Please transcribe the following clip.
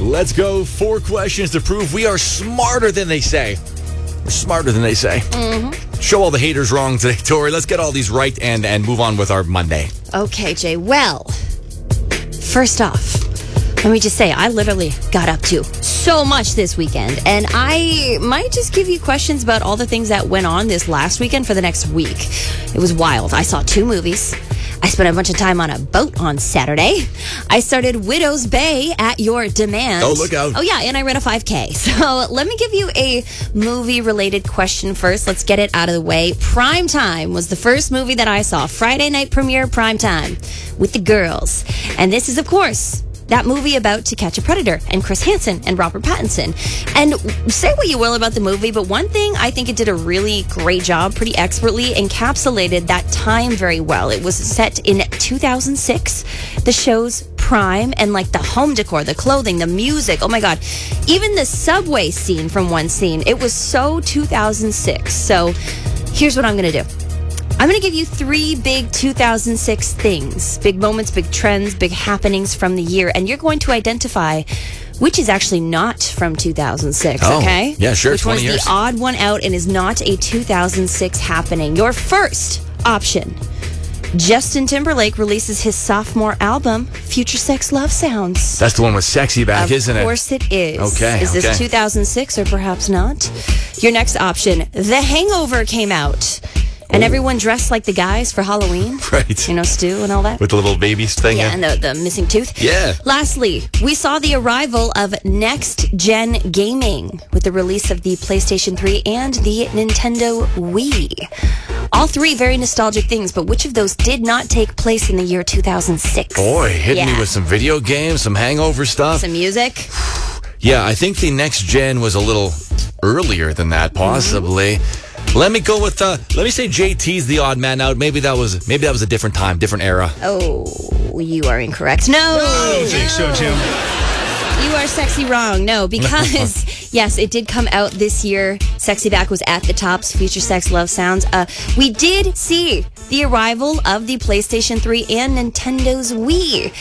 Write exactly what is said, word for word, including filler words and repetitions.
let's go. Four questions to prove we are smarter than they say. We're smarter than they say. Mm-hmm. Show all the haters wrong today, Tori. Let's get all these right and, and move on with our Monday. Okay, Jay. Well, first off, let me just say, I literally got up to so much this weekend, and I might just give you questions about all the things that went on this last weekend for the next week. It was wild. I saw two movies. I spent a bunch of time on a boat on Saturday. I started Widow's Bay at your demand. Oh, look out. Oh, yeah, and I ran a five K. So let me give you a movie-related question first. Let's get it out of the way. Prime Time was the first movie that I saw. Friday night premiere, Prime Time, with the girls. And this is, of course, that movie about To Catch a Predator and Chris Hansen and Robert Pattinson. And say what you will about the movie, but one thing I think it did a really great job, pretty expertly encapsulated that time very well. It was set in two thousand six, the show's prime, and like the home decor, the clothing, the music, oh my God. Even the subway scene from one scene, it was so two thousand six. So here's what I'm going to do. I'm going to give you three big two thousand six things, big moments, big trends, big happenings from the year, and you're going to identify which is actually not from two thousand six, oh, okay? Yeah, sure, which one's twenty years. The odd one out and is not a two thousand six happening. Your first option, Justin Timberlake releases his sophomore album, Future Sex Love Sounds. That's the one with Sexy back, of isn't it? Of course it is. Okay, Is this okay. two thousand six or perhaps not? Your next option, The Hangover came out. And Oh. everyone dressed like the guys for Halloween. Right. You know, Stu and all that. With the little babies thing. Yeah, and the, the missing tooth. Yeah. Lastly, we saw the arrival of next-gen gaming with the release of the PlayStation three and the Nintendo Wii. All three very nostalgic things, but which of those did not take place in the year two thousand six? Boy, hitting Yeah. me with some video games, some hangover stuff. Some music. Yeah, I think the next gen was a little earlier than that, possibly. Mm-hmm. Let me go with, uh, let me say J T's the odd man out. Maybe that was maybe that was a different time, different era. Oh, you are incorrect. No. I don't think so, Tim. You are sexy wrong. No, because, yes, it did come out this year. Sexy Back was at the tops. Future Sex Love Sounds. Uh, we did see the arrival of the PlayStation three and Nintendo's Wii.